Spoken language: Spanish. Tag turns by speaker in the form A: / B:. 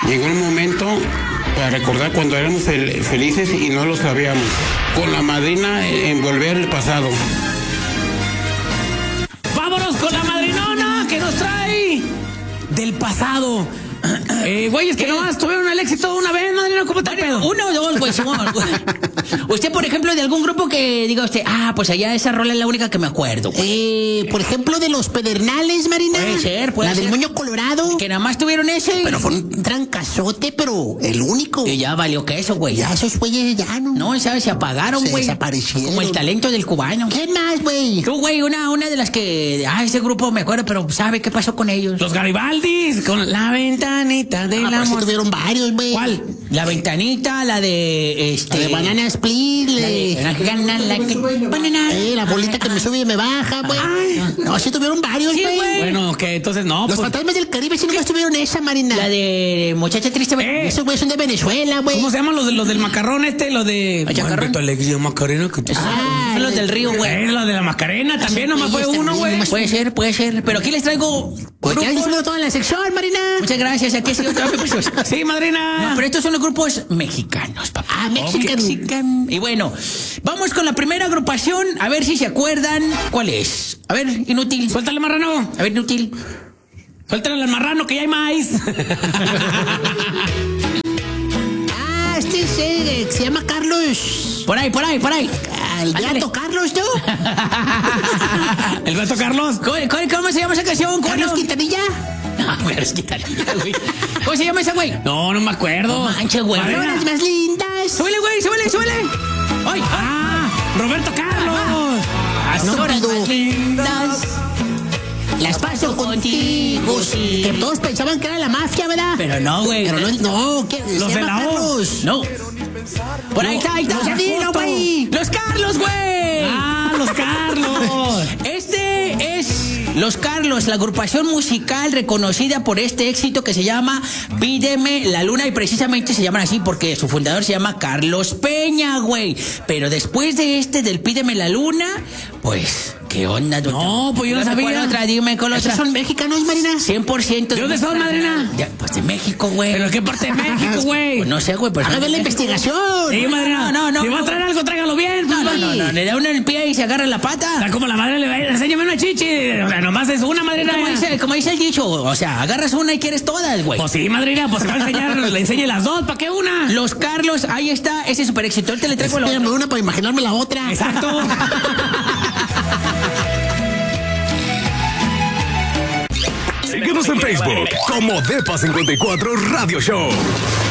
A: Llegó el momento para recordar cuando éramos felices y no lo sabíamos. Con la madrina en volver al pasado.
B: ¡Vámonos con la madrinona que nos trae del pasado! Güey, es que nomás tuvieron el éxito una vez, madrina, ¿cómo está el pedo?
C: Uno o dos, pues, usted, por ejemplo, de algún grupo que diga usted, pues allá esa rola es la única que me acuerdo.
D: Por ejemplo, de los Pedernales, Marina.
C: Puede ser.
D: La del Moño Colorado.
C: Que nada más tuvieron ese.
D: Pero fue un trancazote, pero el único.
C: Y ya valió queso, güey.
D: Ya esos güeyes ya no.
C: No, ¿sabes? Se apagaron, güey.
D: Desaparecieron.
C: Como el talento del cubano.
D: ¿Quién más, güey?
C: Tú, güey, una de las que... ese grupo me acuerdo, pero ¿sabe qué pasó con ellos?
B: Los Garibaldis, con la ventanita de la...
D: Pues tuvieron varios, güey.
B: ¿Cuál?
C: La ventanita, la de...
D: La de Banana Split, la bolita que me sube y me baja, güey. No, sí tuvieron varios,
C: Sí,
D: güey.
C: güey.
B: Bueno, que entonces no,
D: Los
B: pues...
D: Fantasmas del Caribe sí nomás tuvieron esa, Marina.
C: La de Muchacha Triste.
D: Esos güeyes son de Venezuela, güey.
B: ¿Cómo se llaman los del macarrón los de...
C: Machacarrón.
B: Alegría Macarena.
C: Son los del río, güey.
B: Los de la Macarena también, nomás fue uno, güey.
C: Puede ser. Pero aquí les traigo...
D: Pues ya
C: grupos.
D: hicimos toda la sección, Marina.
C: Muchas gracias. Aquí sí otra vez.
B: Sí, madrina.
C: No, pero estos son los grupos mexicanos, papá.
D: Mexican.
C: Y bueno, vamos con la primera agrupación. A ver si se acuerdan cuál es. A ver, Inútil.
B: Suéltale, marrano.
C: A ver, Inútil.
B: Suéltale al marrano que ya hay maíz.
D: Este se llama Carlos.
C: Por ahí.
D: El gato Carlos, ¿no?
B: ¿El gato Carlos?
C: ¿Cómo se llama esa canción?
D: Carlos Quintanilla.
C: No, Carlos Quintanilla, güey. ¿Cómo se llama esa, güey?
B: No me acuerdo.
C: No manches, güey.
D: Flores más lindas.
C: Súbele, güey, súbele. ¡Ay!
B: Roberto Carlos.
C: Las horas más lindas las paso contigo, sí.
D: Que todos pensaban que era la mafia, ¿verdad?
C: Pero no, güey.
D: Pero no, ¿qué?
B: Los de la O.
D: Carlos.
C: No. Por ahí está.
D: Dilo, güey.
C: Los Carlos, güey.
B: Los Carlos.
C: Este es Los Carlos, la agrupación musical reconocida por este éxito que se llama Pídeme la Luna, y precisamente se llaman así porque su fundador se llama Carlos Peña, güey. Pero después de del Pídeme la Luna, pues, ¿qué onda?
B: No, pues yo no sabía.
C: ¿Cuál otra? Dime, ¿cuál otra?
D: ¿Son mexicanos, Marina?
C: 100%.
B: ¿De dónde son, madrina?
C: Pues de México, güey.
B: ¿Pero qué parte de México, güey?
C: Pues no sé, güey. Pues
D: Haga la investigación.
B: Sí, madrina.
C: No.
B: Si va a traer algo, tráigalo bien. Pues,
C: No, le da uno en el pie y se agarra la pata.
B: Está como la madre le va a ir, enséñame una chichi. O sea, nomás es una, madrina.
C: Como dice el dicho, o sea, agarras una y quieres todas, güey.
B: Pues sí, madrina, pues se va a enseñar, le enseñe las dos, ¿para qué una?
C: Los Carlos, ahí está, ese super éxito. Ahorita le traigo la
D: Espérame una para imaginarme la otra.
B: Exacto.
E: Síguenos en Facebook como Depa54 Radio Show.